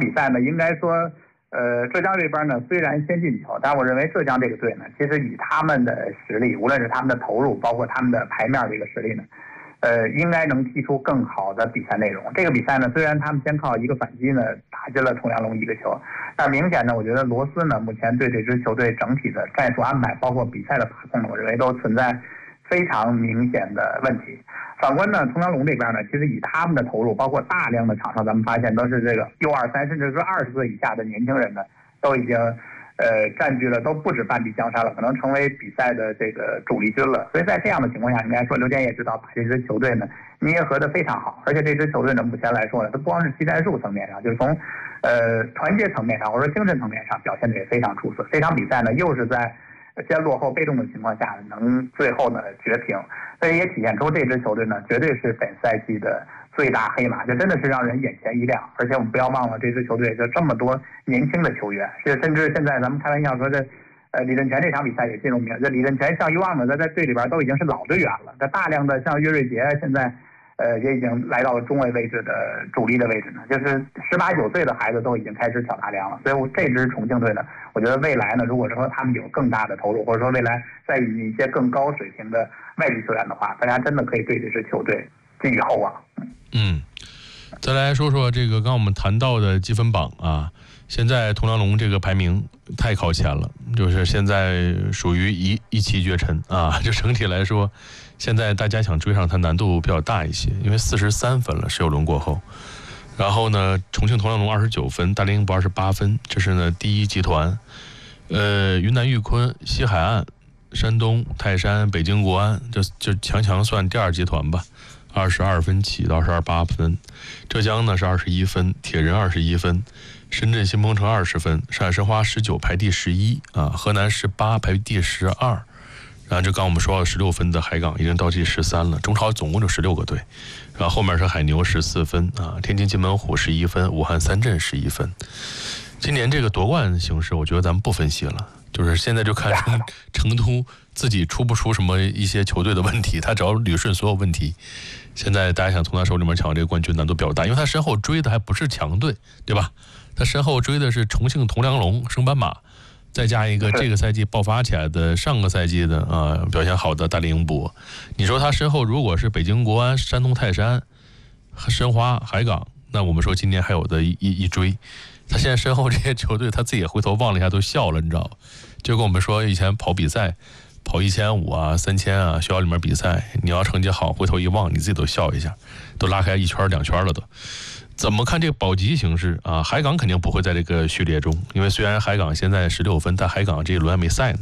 比赛呢，应该说，浙江这边呢虽然先进球，但我认为浙江这个队呢，其实以他们的实力，无论是他们的投入，包括他们的牌面这个实力呢，应该能踢出更好的比赛内容。这个比赛呢，虽然他们先靠一个反击呢打进了崇良龙一个球，但明显呢，我觉得罗斯呢目前对这支球队整体的战术安排，包括比赛的把控呢，我认为都存在非常明显的问题。反观呢，崇良龙这边呢，其实以他们的投入，包括大量的场上，咱们发现都是这个U23甚至是20岁以下的年轻人呢，都已经占据了都不止半壁江山了，可能成为比赛的这个主力军了。所以在这样的情况下，应该说刘健也知道把这支球队呢捏合得非常好，而且这支球队呢目前来说呢，它不光是技战术层面上，就是从团结层面上或者精神层面上表现得也非常出色。这场比赛呢又是在先落后被动的情况下能最后呢绝平，所以也体现出这支球队呢绝对是本赛季的最大黑马，这真的是让人眼前一亮。而且我们不要忘了，这支球队就这么多年轻的球员，甚至现在咱们开玩笑说这李振权这场比赛也进入名，这李振权、项玉旺呢在队里边都已经是老队员了，这大量的像岳瑞杰现在也已经来到了中卫位置的主力的位置呢，就是18、19岁的孩子都已经开始挑大梁了。所以这支重庆队呢，我觉得未来呢，如果说他们有更大的投入，或者说未来再引进一些更高水平的外籍球员的话，大家真的可以对这支球队寄予厚望。 再来说说这个刚我们谈到的积分榜啊，现在崇良龙这个排名太靠前了，就是现在属于一骑绝尘啊，就整体来说。现在大家想追上它难度比较大一些，因为43分了，16轮过后。然后呢，重庆崇良龙29分，大连英博28分，这是呢第一集团。云南玉坤、西海岸、山东泰山、北京国安，就强算第二集团吧，22分起到28分。浙江呢是21分，铁人21分，深圳新鹏城20分，上海申花19排第11啊，河南18排第12。然后就刚我们说到16分的海港已经到第13了，中超总共就16个队，然后后面是海牛14分啊，天津津门虎11分，武汉三镇11分。今年这个夺冠形势，我觉得咱们不分析了，就是现在就看成都自己出不出什么一些球队的问题，他只要捋顺所有问题，现在大家想从他手里面抢这个冠军难度比较大，因为他身后追的还不是强队，对吧？他身后追的是重庆桐良龙、升班马。再加一个这个赛季爆发起来的上个赛季的表现好的大连英博，你说他身后如果是北京国安、山东泰山、申花、海港，那我们说今年还有的一追。他现在身后这些球队，他自己也回头望了一下，都笑了，你知道吧？就跟我们说以前跑比赛，跑1500啊、3000啊，学校里面比赛，你要成绩好，回头一望，你自己都笑一下，都拉开1圈2圈了都。怎么看这个保级形势啊？海港肯定不会在这个序列中，因为虽然海港现在16分，但海港这一轮还没赛呢。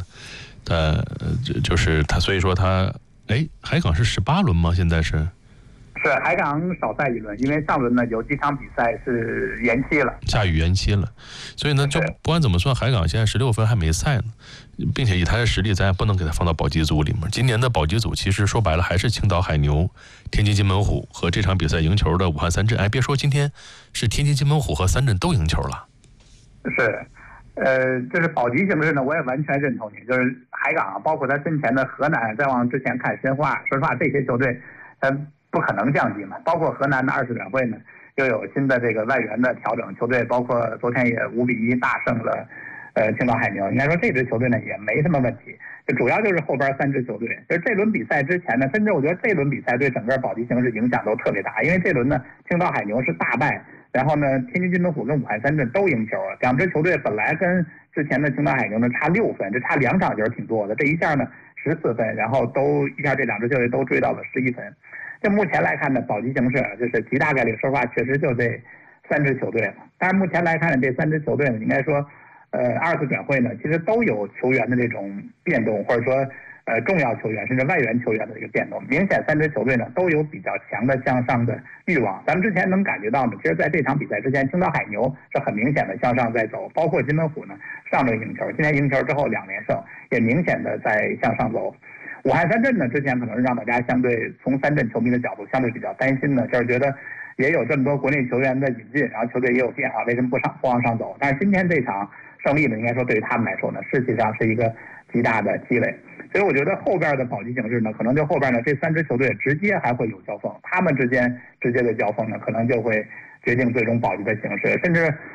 就是他，所以说他，海港是18轮吗？现在是海港少赛一轮，因为上轮呢有几场比赛是延期了， 下雨延期了，所以呢就不管怎么算，海港现在16分还没赛呢，并且以他的实力，咱也不能给他放到保级组里面。今年的保级组其实说白了还是青岛海牛、天津津门虎和这场比赛赢球的武汉三镇。别说今天是天津津门虎和三镇都赢球了。 就是保级形势呢，我也完全认同你。就是海港，包括他身前的河南，再往之前看申花，说实话这些球队，不可能降级嘛。包括河南的20转会呢，又有新的这个外援的调整，球队包括昨天也5-1大胜了青岛海牛。应该说这支球队呢也没什么问题，就主要就是后边3支球队。就是这轮比赛之前呢，甚至我觉得这轮比赛对整个保级形势影响都特别大，因为这轮呢青岛海牛是大败，然后呢天津津门虎跟武汉三镇都赢球了，两支球队本来跟之前的青岛海牛呢差6分，这差2场球挺多的，这一下呢14分，然后一下这两支球队都追到了11分。就目前来看呢，保级形势就是极大概率，说实话确实就这3支球队了。但是目前来看呢，这3支球队呢，应该说2次转会呢，其实都有球员的这种变动，或者说重要球员甚至外援球员的这个变动。明显3支球队呢都有比较强的向上的欲望。咱们之前能感觉到呢，其实在这场比赛之前，青岛海牛是很明显的向上在走，包括津门虎呢上轮赢球，今天赢球之后2连胜，也明显的在向上走。武汉三镇呢，之前可能是让大家相对从三镇球迷的角度相对比较担心的，就是觉得也有这么多国内球员的引进，然后球队也有变化，为什么不往上走？但是今天这场胜利呢，应该说对于他们来说呢，实际上是一个极大的积累。所以我觉得后边的保级形势呢，可能就后边呢这3支球队直接还会有交锋，他们之间直接的交锋呢，可能就会决定最终保级的形势。甚至